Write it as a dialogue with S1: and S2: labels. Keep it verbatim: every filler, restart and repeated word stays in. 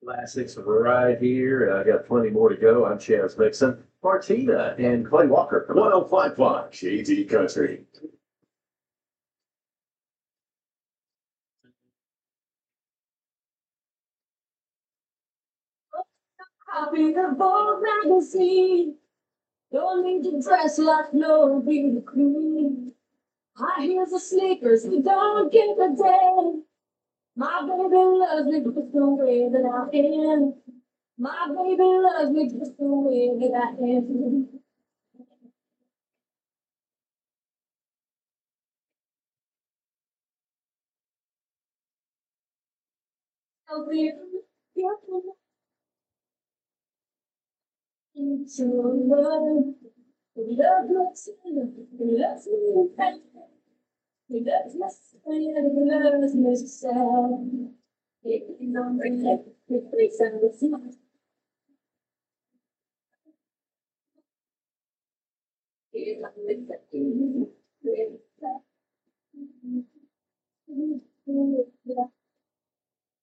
S1: Classics right here. I got plenty more to go. I'm Chaz Mixon, Martina, and Clay Walker.
S2: one oh five point five Shady Country.
S3: Copy the Vogue magazine. Don't need to dress like no beauty queen. High heels or sneakers, we don't give a damn. My baby loves me just the way that I am. My baby loves me just the way that I am. So beautiful. Into love. Love looks good. Loves me in fact. He loves me so he loves me so. It's not really, it's so it's not